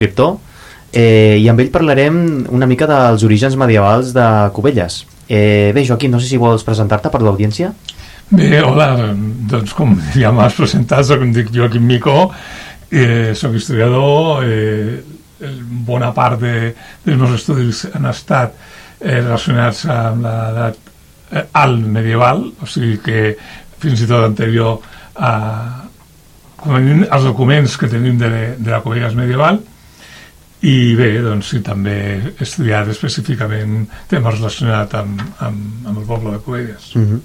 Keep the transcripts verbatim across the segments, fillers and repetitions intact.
escriptor, eh, i amb ell parlarem una mica dels orígens medievals de Cubelles. Eh, bé, Joaquim, no sé si vols presentar-te per l'audiència. Bé, hola, doncs com ja m'has presentat, soc, em dic Joaquim Micó, eh, soc historiador, eh, bona part de, dels meus estudis han estat eh, relacionats amb l'edat eh, alt medieval, o sigui que fins i tot anterior a, com a dir, als documents que tenim de, de la Cubelles medieval. I bé, doncs sí, també he estudiat específicament temes relacionats amb, amb, amb el poble de Cubelles. Mm-hmm.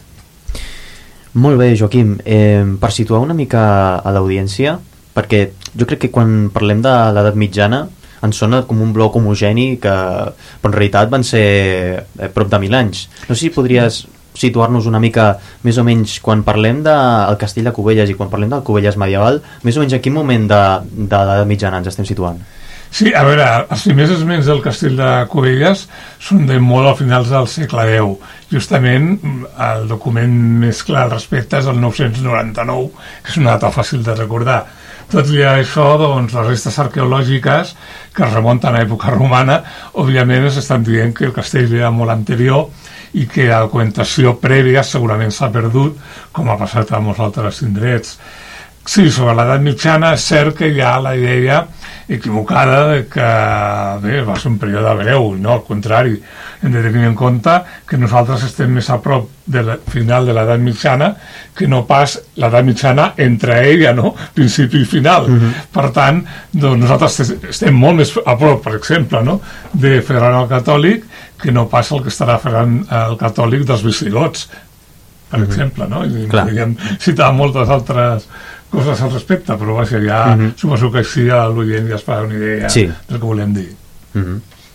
Molt bé, Joaquim, eh, per situar una mica a l'audiència, perquè jo crec que quan parlem de l'edat mitjana ens sona com un bloc homogeni que però en realitat van ser eh, prop de mil anys. No sé si podries situar-nos una mica més o menys quan parlem del castell de Cubelles i quan parlem del Cubelles medieval, més o menys a quin moment de, de l'edat mitjana ens estem situant? Sí, a veure, els primers esments del castell de Cubelles són de molt al finals del segle deu. Justament el document més clar al respecte és el nou-cents noranta-nou, que és una data fàcil de recordar. Tot i això, doncs, les restes arqueològiques que es remunten a època romana, òbviament ens estan dient que el castell era molt anterior i que la documentació prèvia segurament s'ha perdut, com ha passat a molts altres indrets. Sí, sobre l'edat mitjana és cert que hi ha la idea equivocada de que bé, va ser un període breu, no, al contrari, hem de tenir en compte que nosaltres estem més a prop del final de l'edat mitjana que no pas l'edat mitjana entre ella, no?, principi i final. Mm-hmm. Per tant, doncs, nosaltres estem molt més a prop, per exemple, no?, de Ferran el Catòlic que no pas el que estarà Ferran el Catòlic dels visigots, per mm-hmm. exemple, no? I podríem citar moltes altres coses al respecte, però vaja, ja mm-hmm. suposo que així l'oient ja es farà una idea sí. del que volem dir. Mm-hmm.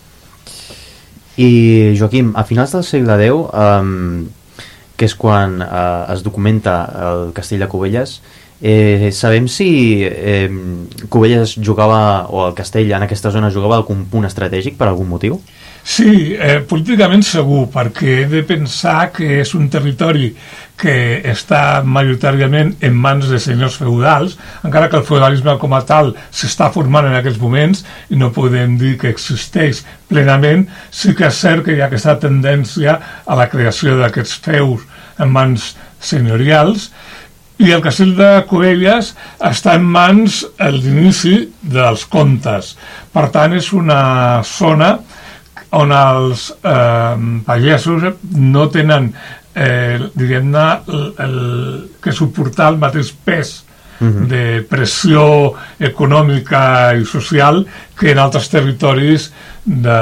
I Joaquim, a finals del segle deu, um, que és quan uh, es documenta el castell de Cubelles, eh, sabem si eh, Cubelles jugava, o el castell en aquesta zona jugava algun punt estratègic per algun motiu? Sí, eh, políticament segur, perquè he de pensar que és un territori que està majoritàriament en mans de senyors feudals, encara que el feudalisme com a tal s'està formant en aquests moments i no podem dir que existeix plenament, sí que és cert que hi ha aquesta tendència a la creació d'aquests feus en mans senyorials, i el castell de Cubelles està en mans a l'inici dels comtes. Per tant, és una zona on els eh, pagesos no tenen eh, diguem-ne el, el, que suportar el mateix pes uh-huh. de pressió econòmica i social que en altres territoris de,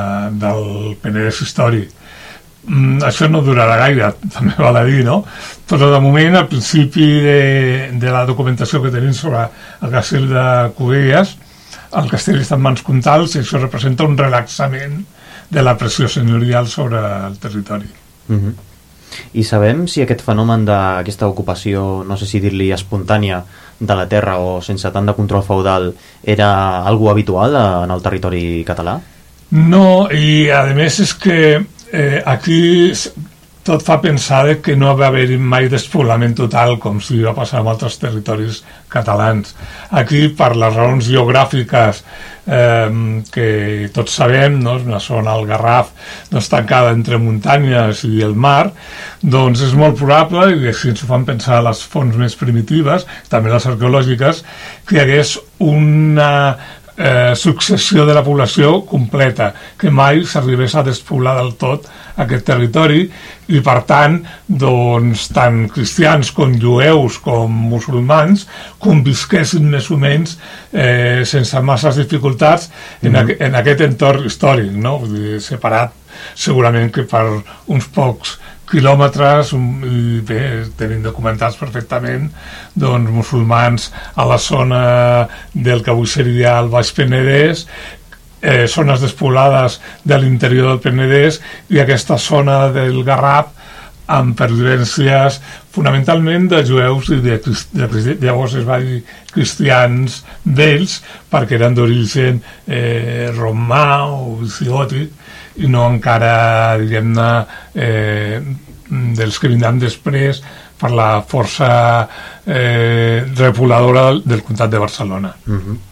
del Penedès històric. Mm, això no durarà gaire, també val a dir, no? Però de moment, al principi de, de la documentació que tenim sobre el castell de Cubelles, el castell està en mans comtals i això representa un relaxament de la pressió senyorial sobre el territori. Uh-huh. I sabem si aquest fenomen d'aquesta ocupació, no sé si dir-li espontània, de la terra o sense tant de control feudal era algo habitual en el territori català? No, i a més és que eh, aquí tot fa pensar que no va haver mai despoblament total com si va passar en altres territoris catalans. Aquí, per les raons geogràfiques eh, que tots sabem, no? És una zona al Garraf doncs, tancada entre muntanyes i el mar, doncs és molt probable, i així ens ho fan pensar les fonts més primitives, també les arqueològiques, que hi hagués una Eh, successió de la població completa, que mai s'arribés a despoblar del tot aquest territori i per tant doncs, tant cristians com jueus com musulmans convisquessin més o menys eh, sense masses dificultats en, mm. en aquest entorn històric, no? Vull dir, separat segurament que per uns pocs quilòmetres, i bé, tenim documentats perfectament, doncs musulmans a la zona del que avui seria el Baix Penedès, eh, zones despoblades de l'interior del Penedès i aquesta zona del Garraf amb pervivències fonamentalment de jueus i de, de, de llavors es va dir cristians vells perquè eren d'origen eh, romà o visigòtic i no encara, diguem-ne, eh, dels que vindran després per la força eh, repobladora del, del comtat de Barcelona. Uh-huh.